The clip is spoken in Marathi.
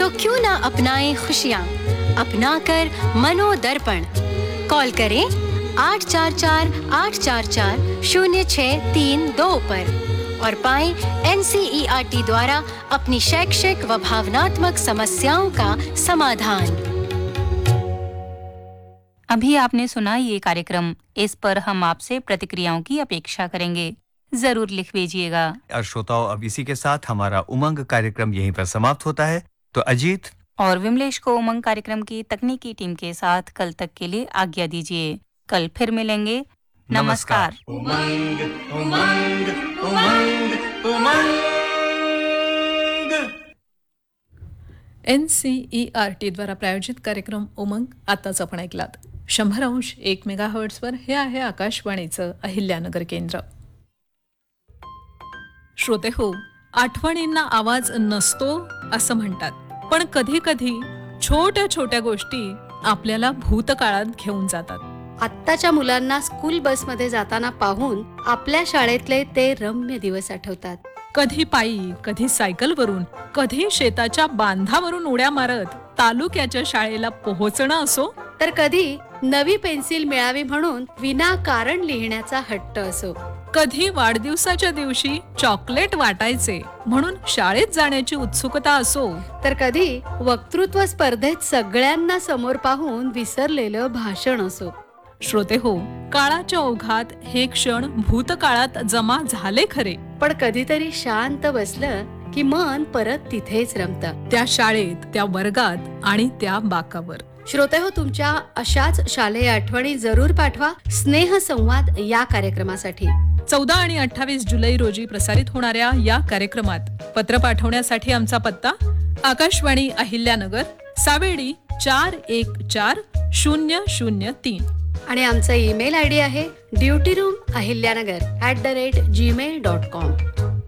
तो क्यों ना अपनाएं खुशियाँ, अपना कर मनोदर्पण। कॉल करें 844-844-0632 पर और पाएं NCERT द्वारा अपनी शैक्षिक व भावनात्मक समस्याओं का समाधान। अभी आपने सुना ये कार्यक्रम। इस पर हम आपसे प्रतिक्रियाओं की अपेक्षा करेंगे, जरूर लिख भेजिएगा। और श्रोताओं, अब इसी के साथ हमारा उमंग कार्यक्रम यहीं पर समाप्त होता है। तो अजीत और विमलेश को उमंग कार्यक्रम की तकनीकी टीम के साथ कल तक के लिए आज्ञा दीजिए। कल फिर मिलेंगे। नमस्कार। उमंग उमंग उमंग उमंग। NCERT द्वारा प्रायोजित कार्यक्रम उमंग आताच आपण ऐकलात. 100.1 मेगाहर्ट्झवर हे आहे आकाशवाणीचं अहिल्यानगर केंद्र. श्रोते हो, आठवणींना आवाज नसतो असं म्हणतात, पण कधी कधी छोट्या छोट्या गोष्टी आपल्याला भूतकाळात घेऊन जातात. आत्ताच्या मुलांना स्कूल बसमध्ये जाताना पाहून आपल्या शाळेतले ते रम्य दिवस आठवतात. कधी पायी, कधी सायकलवरून, कधी शेताच्या बांधावरून उड्या मारत तालुक्याच्या शाळेला पोहोचणं असो, तर कधी नवी पेन्सिल मिळावी म्हणून विनाकारण लिहिण्याचा हट्ट असो, कधी वाढदिवसाच्या दिवशी चॉकलेट वाटायचे म्हणून शाळेत जाण्याची उत्सुकता असो, तर कधी वक्तृत्व स्पर्धेत सगळ्यांना समोर पाहून विसरलेलं भाषण असो. श्रोते हो, काळाच्या ओघात हे क्षण भूतकाळात जमा झाले खरे, पण कधीतरी शांत बसलं की मन परत तिथेच रमतं, त्या शाळेत, त्या वर्गात आणि त्या बाकावर. श्रोते हो, तुमच्या अशाच शालेय आठवणी जरूर पाठवा स्नेहसंवाद या कार्यक्रमासाठी. 14 आणि 28 जुलै रोजी प्रसारित होणाऱ्या या कार्यक्रमात पत्र पाठवण्यासाठी आमचा पत्ता आकाशवाणी अहिल्यानगर, सावेडी 414003 आणि आमचा ईमेल आयडी आहे dutyroom ahilyangar@gmail.com.